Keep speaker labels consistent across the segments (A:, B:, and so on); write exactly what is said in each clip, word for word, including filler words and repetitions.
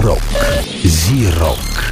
A: Рок. Зи-рок.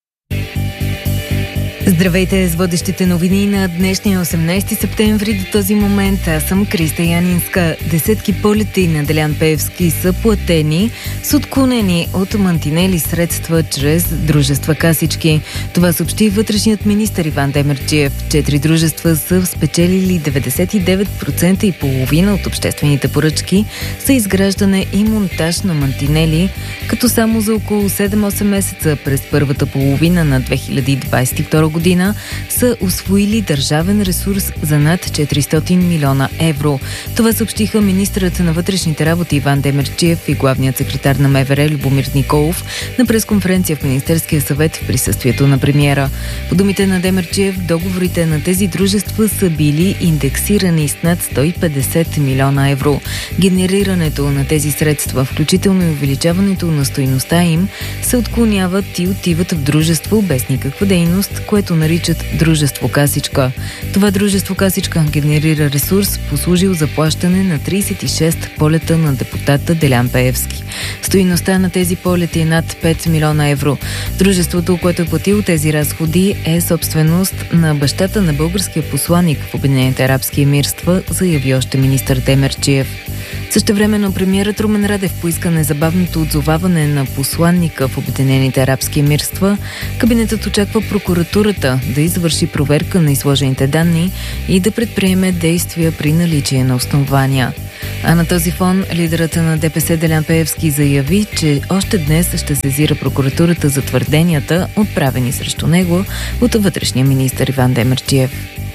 B: Здравейте с водещите новини на днешния осемнайсети септември. До този момент аз съм Криста Янинска. Десетки полети на Делян Пеевски са платени с отклонени от мантинели средства чрез дружества касички. Това съобщи вътрешният министър Иван Демерджиев. Четири дружества са спечелили деветдесет и девет процента и половина от обществените поръчки за изграждане и монтаж на мантинели, като само за около седем-осем месеца през първата половина на две хиляди двайсет и втора година са усвоили държавен ресурс за над четиристотин милиона евро. Това съобщиха министърът на вътрешните работи Иван Демерджиев и главният секретар на МВР Любомир Николов на пресконференция в Министерския съвет в присъствието на премиера. По думите на Демерджиев, договорите на тези дружества са били индексирани с над сто и петдесет милиона евро. Генерирането на тези средства, включително и увеличаването на стойността им, се отклоняват и отиват в дружество без никаква дейност, което наричат дружество касичка. Това дружество касичка генерира ресурс, послужил за плащане на трийсет и шест полета на депутата Делян Пеевски. Стойността на тези полети е над пет милиона евро. Дружеството, което е платило тези разходи, е собственост на бащата на българския посланик в Обединените арабски емирства, заяви още министър Демерджиев. Същевременно премиерът Румен Радев поиска незабавното отзоваване на посланника в Обединените арабски емирства. Кабинетът очаква прокуратурата да извърши проверка на изложените данни и да предприеме действия при наличие на основания. А на този фон лидерът на ДПС Делян Пеевски заяви, че още днес ще сезира прокуратурата за твърденията, отправени срещу него от вътрешния министър Иван Демерджиев.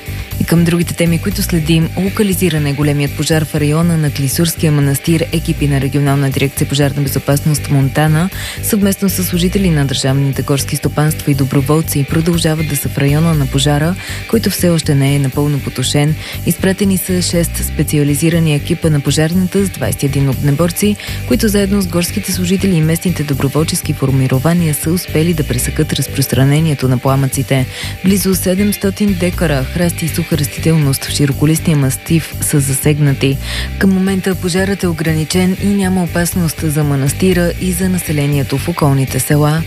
B: И към другите теми, които следим: локализиране големият пожар в района на Клисурския манастир. Екипи на регионална дирекция пожарна безопасност Монтана съвместно с служители на държавните горски стопанства и доброволци продължават да са в района на пожара, който все още не е напълно потушен. Изпратени са шест специализирани екипа на пожарната с двайсет и един огнеборци, които заедно с горските служители и местните доброволчески формирования са успели да пресекат разпространението на пламъците. Близо седемстотин декара храсти и суха растителност в широколистния мастив са засегнати. Към момента пожарът е ограничен и няма опасност за манастира и за населението в околните села.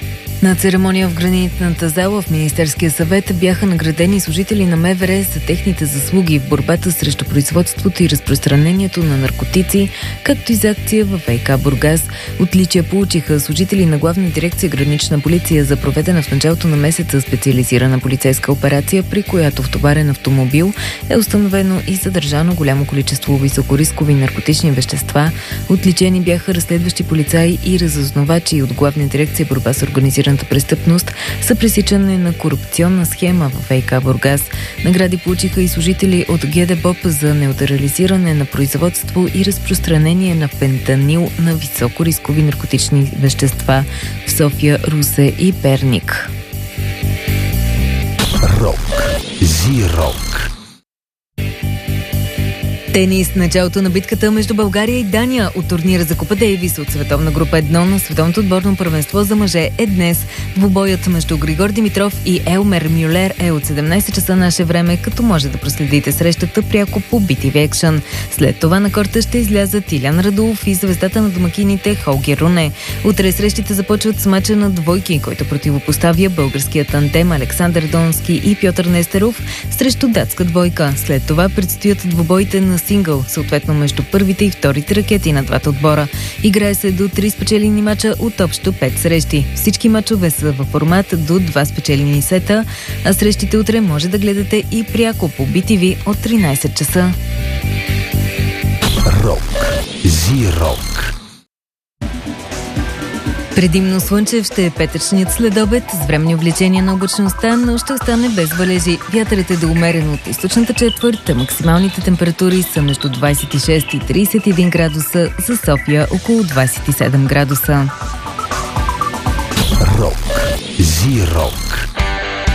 B: На церемония в гранитната зала в Министерския съвет бяха наградени служители на МВР за техните заслуги в борбата срещу производството и разпространението на наркотици, както и за акция във ВиК Бургас. Отличия получиха служители на Главна дирекция Гранична полиция за проведена в началото на месеца специализирана полицейска операция, при която в товарен автомобил е установено и задържано голямо количество високорискови наркотични вещества. Отличени бяха разследващи полицаи и разузнавачи от Главна дирекция Борба с организираната престъпност за пресичане на корупционна схема в ВиК Бургас. Награди получиха и служители от ГДБОП за неутрализиране на производство и разпространение на фентанил на високорискови наркотични вещества в София, Русе и Перник.
A: Рок. Зи-рок.
B: Тенис. Началото на битката между България и Дания от турнира за Купа Дейвис от световна група едно на световното отборно първенство за мъже е днес. Двубоят между Григор Димитров и Елмер Мюлер е от седемнайсет часа наше време, като може да проследите срещата пряко по би ти ви Екшън. След това на корта ще излязат Илян Радулов и звездата на домакините Холгер Руне. Утре срещите започват с мача на двойки, който противопоставя българският тандем Александър Донски и Пьотър Нестеров срещу датска двойка. След това предстоят двубоите на сингъл, съответно между първите и вторите ракети на двата отбора. Играе се до три спечелени мача от общо пет срещи. Всички мачове са във формат до два спечелени сета, а срещите утре може да гледате и пряко по би ти ви от тринайсет часа.
A: Рок. Зи-рок.
B: Предимно слънчев ще е петъчният следобед с временни обличения на облачността, но ще остане без валежи. Вятърът е да умерен от източната четвърт, а максималните температури са между двайсет и шест и трийсет и един градуса, за София около двайсет и седем градуса.
A: Рок. Зи-рок.